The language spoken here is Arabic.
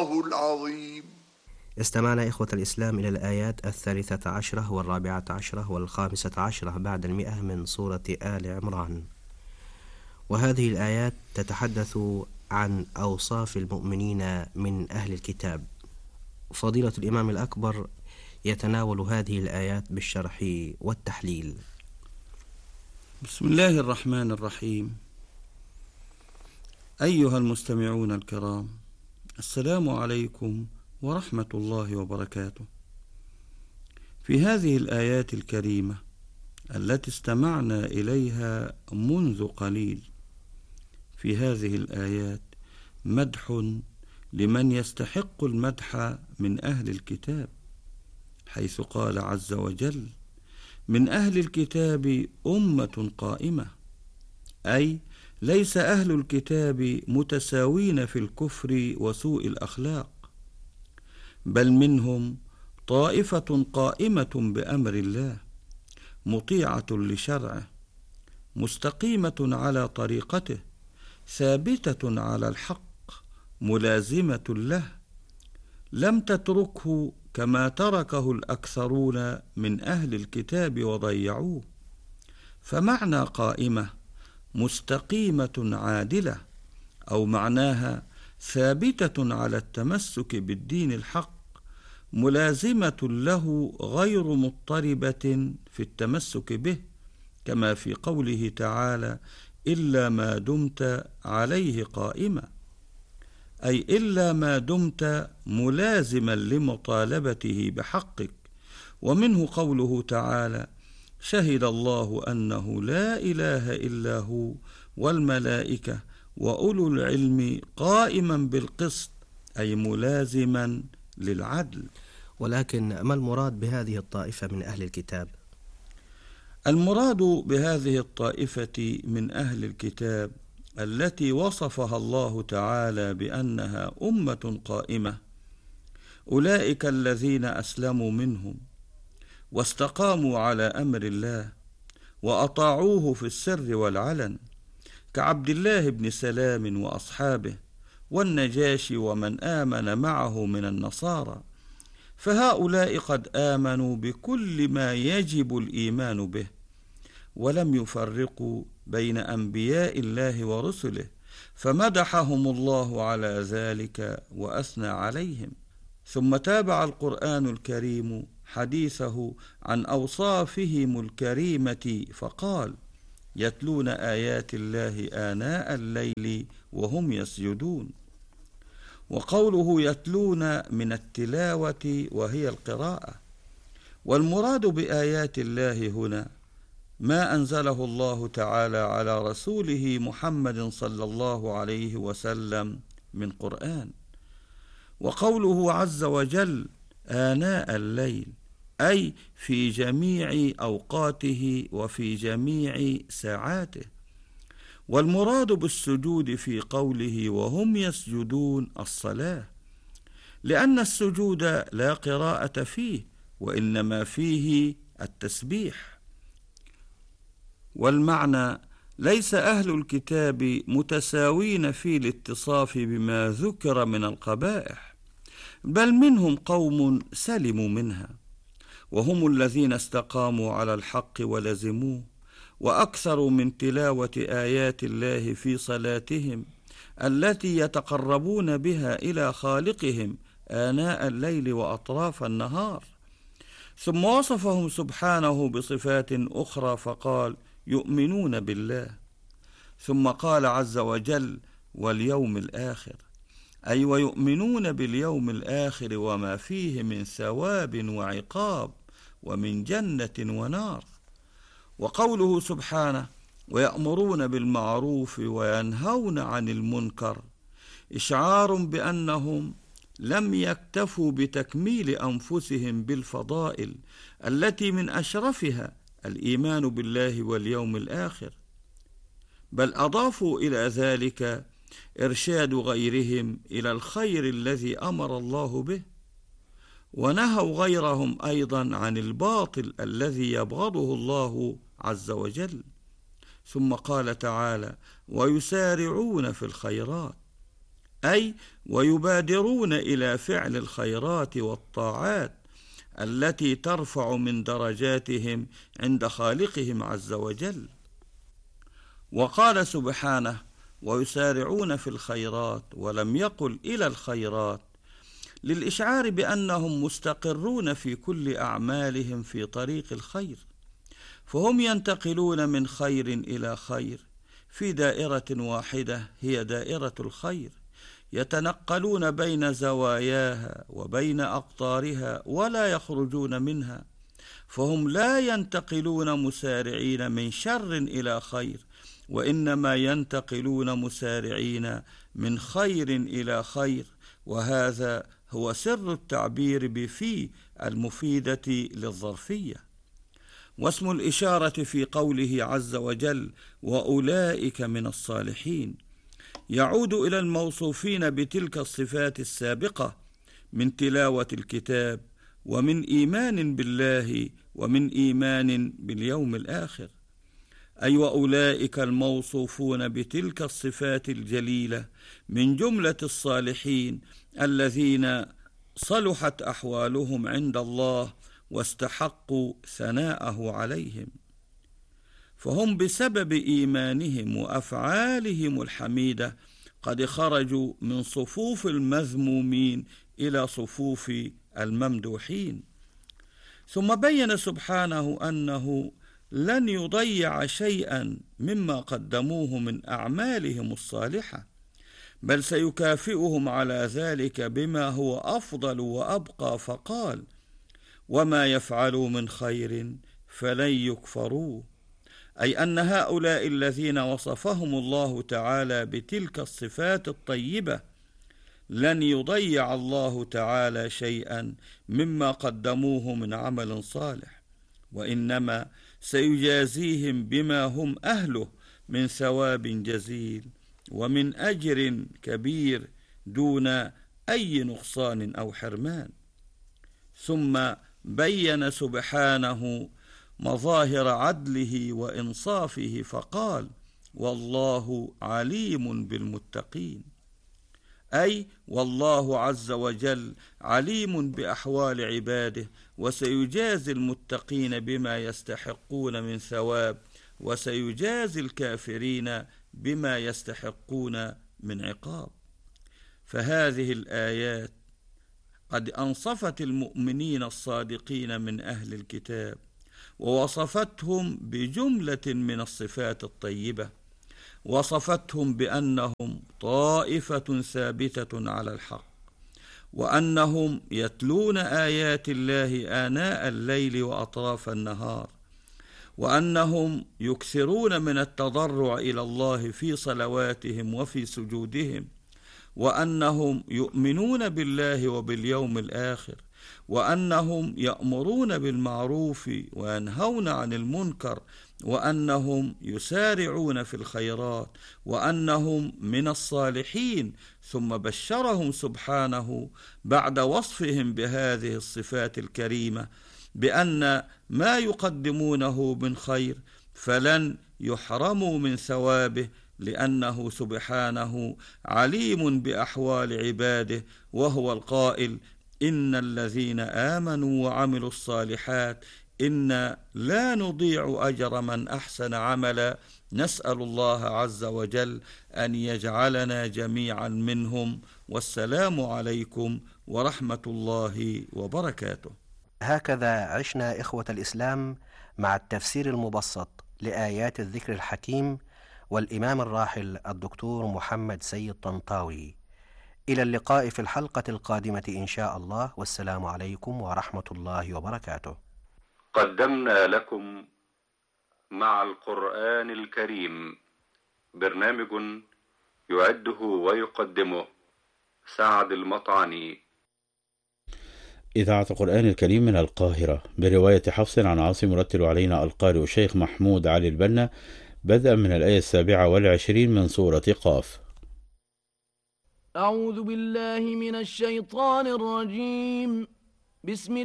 الله العظيم. استمعنا إخوة الإسلام إلى الآيات 13 و14 و15 بعد 100 من سورة آل عمران، وهذه الآيات تتحدث عن أوصاف المؤمنين من أهل الكتاب. فضيلة الإمام الأكبر يتناول هذه الآيات بالشرح والتحليل. بسم الله الرحمن الرحيم. أيها المستمعون الكرام، السلام عليكم ورحمة الله وبركاته. في هذه الآيات الكريمة التي استمعنا إليها منذ قليل، في هذه الآيات مدح لمن يستحق المدح من أهل الكتاب، حيث قال عز وجل: من أهل الكتاب أمة قائمة، أي ليس أهل الكتاب متساوين في الكفر وسوء الأخلاق، بل منهم طائفة قائمة بأمر الله، مطيعة لشرعه، مستقيمة على طريقته، ثابتة على الحق، ملازمة له، لم تتركه كما تركه الأكثرون من أهل الكتاب وضيعوه. فمعنى قائمة مستقيمة عادلة، أو معناها ثابتة على التمسك بالدين الحق، ملازمة له غير مضطربة في التمسك به، كما في قوله تعالى: إلا ما دمت عليه قائمة، أي إلا ما دمت ملازما لمطالبته بحقك. ومنه قوله تعالى: شهد الله أنه لا إله إلا هو والملائكة وأولو العلم قائما بالقسط، أي ملازما للعدل. ولكن ما المراد بهذه الطائفة من أهل الكتاب؟ المراد بهذه الطائفة من أهل الكتاب التي وصفها الله تعالى بأنها أمة قائمة، أولئك الذين أسلموا منهم واستقاموا على أمر الله وأطاعوه في السر والعلن، كعبد الله بن سلام وأصحابه والنجاشي ومن آمن معه من النصارى. فهؤلاء قد آمنوا بكل ما يجب الإيمان به، ولم يفرقوا بين أنبياء الله ورسله، فمدحهم الله على ذلك وأثنى عليهم. ثم تابع القرآن الكريم حديثه عن أوصافهم الكريمة فقال: يتلون آيات الله آناء الليل وهم يسجدون. وقوله يتلون من التلاوة وهي القراءة. والمراد بآيات الله هنا ما أنزله الله تعالى على رسوله محمد صلى الله عليه وسلم من قرآن. وقوله عز وجل آناء الليل، أي في جميع أوقاته وفي جميع ساعاته. والمراد بالسجود في قوله وهم يسجدون الصلاة، لأن السجود لا قراءة فيه، وإنما فيه التسبيح. والمعنى ليس أهل الكتاب متساوين في الاتصاف بما ذكر من القبائح، بل منهم قوم سلموا منها، وهم الذين استقاموا على الحق ولزموه، وأكثروا من تلاوة آيات الله في صلاتهم التي يتقربون بها إلى خالقهم آناء الليل وأطراف النهار. ثم وصفهم سبحانه بصفات أخرى فقال: يؤمنون بالله. ثم قال عز وجل: واليوم الآخر، أي ويؤمنون باليوم الآخر وما فيه من ثواب وعقاب ومن جنة ونار. وقوله سبحانه: ويأمرون بالمعروف وينهون عن المنكر، إشعار بأنهم لم يكتفوا بتكميل أنفسهم بالفضائل التي من أشرفها الإيمان بالله واليوم الآخر، بل أضافوا إلى ذلك إرشاد غيرهم إلى الخير الذي أمر الله به، ونهوا غيرهم أيضا عن الباطل الذي يبغضه الله عز وجل. ثم قال تعالى: ويسارعون في الخيرات، أي ويبادرون إلى فعل الخيرات والطاعات التي ترفع من درجاتهم عند خالقهم عز وجل. وقال سبحانه: ويسارعون في الخيرات، ولم يقل إلى الخيرات، للإشعار بأنهم مستقرون في كل أعمالهم في طريق الخير، فهم ينتقلون من خير إلى خير في دائرة واحدة هي دائرة الخير، يتنقلون بين زواياها وبين أقطارها ولا يخرجون منها، فهم لا ينتقلون مسارعين من شر إلى خير، وإنما ينتقلون مسارعين من خير إلى خير. وهذا هو سر التعبير بفي المفيدة للظرفية. واسم الإشارة في قوله عز وجل: وأولئك من الصالحين، يعود إلى الموصوفين بتلك الصفات السابقة من تلاوة الكتاب، ومن إيمان بالله، ومن إيمان باليوم الآخر، أي وأولئك الموصوفون بتلك الصفات الجليلة من جملة الصالحين الذين صلحت أحوالهم عند الله واستحقوا ثناءه عليهم، فهم بسبب إيمانهم وأفعالهم الحميدة قد خرجوا من صفوف المذمومين إلى صفوف الممدوحين. ثم بين سبحانه أنه لن يضيع شيئا مما قدموه من أعمالهم الصالحة، بل سيكافئهم على ذلك بما هو أفضل وأبقى، فقال: وما يفعلوا من خير فلن يكفروه، أي أن هؤلاء الذين وصفهم الله تعالى بتلك الصفات الطيبة لن يضيع الله تعالى شيئا مما قدموه من عمل صالح، وإنما سيجازيهم بما هم أهله من ثواب جزيل ومن أجر كبير دون أي نقصان أو حرمان. ثم بين سبحانه مظاهر عدله وإنصافه فقال: والله عليم بالمتقين، أي والله عز وجل عليم بأحوال عباده، وسيجازي المتقين بما يستحقون من ثواب، وسيجازي الكافرين بما يستحقون من عقاب. فهذه الآيات قد أنصفت المؤمنين الصادقين من أهل الكتاب، ووصفتهم بجملة من الصفات الطيبة، وصفتهم بأنهم طائفة ثابتة على الحق، وأنهم يتلون آيات الله آناء الليل وأطراف النهار، وأنهم يكثرون من التضرع إلى الله في صلواتهم وفي سجودهم، وأنهم يؤمنون بالله وباليوم الآخر، وأنهم يأمرون بالمعروف وينهون عن المنكر، وأنهم يسارعون في الخيرات، وأنهم من الصالحين. ثم بشرهم سبحانه بعد وصفهم بهذه الصفات الكريمة بأن ما يقدمونه من خير فلن يحرموا من ثوابه، لأنه سبحانه عليم بأحوال عباده، وهو القائل: إن الذين آمنوا وعملوا الصالحات إنا لا نضيع أجر من أحسن عملا. نسأل الله عز وجل أن يجعلنا جميعا منهم، والسلام عليكم ورحمة الله وبركاته. هكذا عشنا إخوة الإسلام مع التفسير المبسط لآيات الذكر الحكيم والإمام الراحل الدكتور محمد سيد طنطاوي. إلى اللقاء في الحلقة القادمة إن شاء الله، والسلام عليكم ورحمة الله وبركاته. قدمنا لكم مع القرآن الكريم برنامج يعده ويقدمه سعد المطعني. إذاعة القرآن الكريم من القاهرة برواية حفص عن عاصم، يرتل علينا القارئ الشيخ محمود علي البنا، بدءا من الآية 27 من سورة قاف. أعوذ بالله من الشيطان الرجيم. بسم